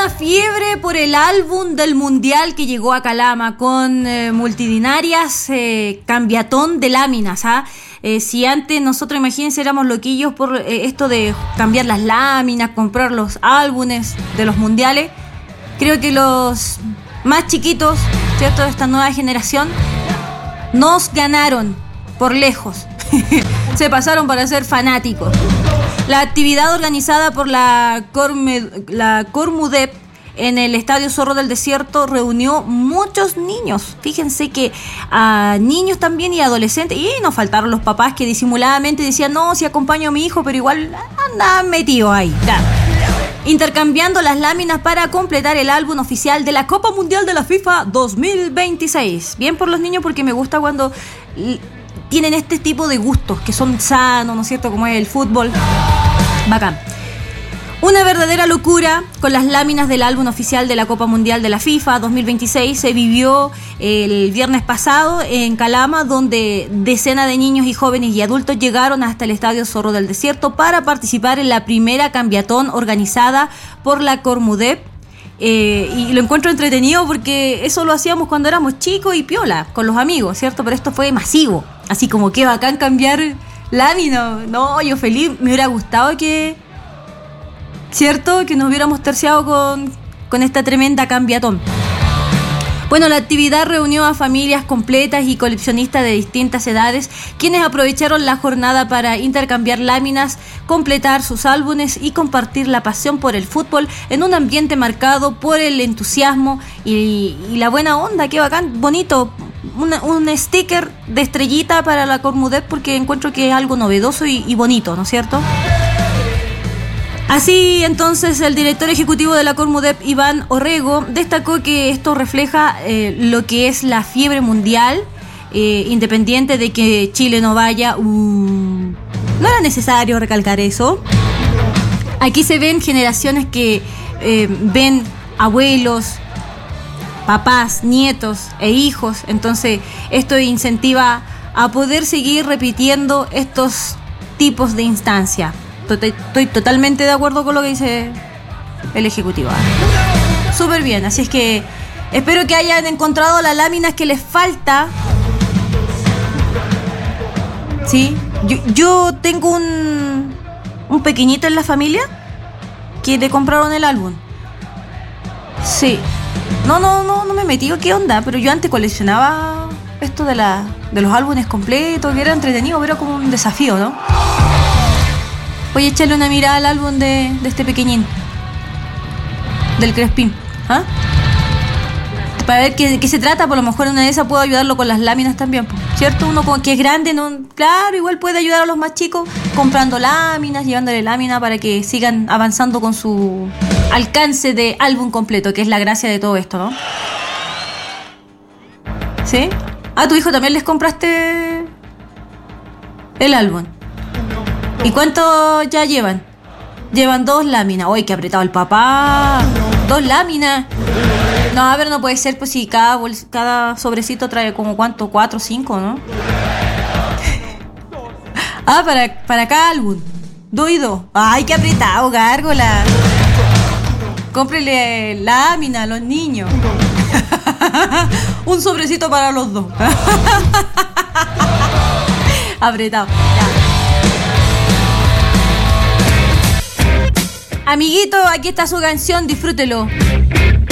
una fiebre por el álbum del Mundial que llegó a Calama con multitudinarias cambiatón de láminas. Si antes nosotros, imagínense, éramos loquillos por esto de cambiar las láminas, comprar los álbumes de los mundiales, creo que los más chiquitos, ¿cierto?, de esta nueva generación nos ganaron por lejos. Se pasaron para ser fanáticos. La actividad organizada por la Cormudep en el Estadio Zorro del Desierto reunió muchos niños. Fíjense que a niños también y adolescentes. Y nos faltaron los papás que disimuladamente decían, no, si acompaño a mi hijo, pero igual andaban metidos ahí. Claro. Intercambiando las láminas para completar el álbum oficial de la Copa Mundial de la FIFA 2026. Bien por los niños, porque me gusta cuando tienen este tipo de gustos que son sanos, ¿no es cierto?, como es el fútbol. Bacán. Una verdadera locura con las láminas del álbum oficial de la Copa Mundial de la FIFA 2026 se vivió el viernes pasado en Calama, donde decenas de niños y jóvenes y adultos llegaron hasta el Estadio Zorro del Desierto para participar en la primera cambiatón organizada por la Cormudep. Y lo encuentro entretenido porque eso lo hacíamos cuando éramos chicos y piola, con los amigos, ¿cierto? Pero esto fue masivo, así como que bacán cambiar láminas. No, yo feliz, me hubiera gustado que, ¿cierto?, que nos hubiéramos terciado con esta tremenda cambiatón. Bueno, la actividad reunió a familias completas y coleccionistas de distintas edades, quienes aprovecharon la jornada para intercambiar láminas, completar sus álbumes y compartir la pasión por el fútbol en un ambiente marcado por el entusiasmo y la buena onda. Qué bacán, bonito. Un sticker de estrellita para la Cormudep, porque encuentro que es algo novedoso y bonito, ¿no es cierto? Así entonces, el director ejecutivo de la Cormudep, Iván Orrego, destacó que esto refleja lo que es la fiebre mundial, independiente de que Chile no vaya. No era necesario recalcar eso. Aquí se ven generaciones que ven abuelos, papás, nietos e hijos. Entonces esto incentiva a poder seguir repitiendo estos tipos de instancias. Estoy totalmente de acuerdo con lo que dice el ejecutivo. Súper bien, así es que espero que hayan encontrado las láminas que les falta. Sí, yo tengo un pequeñito en la familia que le compraron el álbum. Sí. No me metí, ¿qué onda? Pero yo antes coleccionaba esto de los álbumes completos, que era entretenido, pero era como un desafío, ¿no? Voy a echarle una mirada al álbum de este pequeñín, del Crespín, para ver qué se trata. Por lo mejor en una de esas puedo ayudarlo con las láminas también, ¿cierto? Uno que es grande, ¿no? Claro, igual puede ayudar a los más chicos comprando láminas, llevándole láminas para que sigan avanzando con su alcance de álbum completo, que es la gracia de todo esto, ¿no? ¿Sí? ¿A tu hijo también les compraste el álbum? ¿Y cuánto ya llevan? Llevan 2 láminas. ¡Uy, qué apretado el papá! 2 láminas. No, a ver, no puede ser, pues si cada sobrecito trae como cuánto, 4 o 5, ¿no? Para cada álbum. 2 y 2. ¡Ay, qué apretado, gárgola! Cómprele lámina a los niños. Un sobrecito para los 2. Apretado. Ya. Amiguito, aquí está su canción, disfrútelo.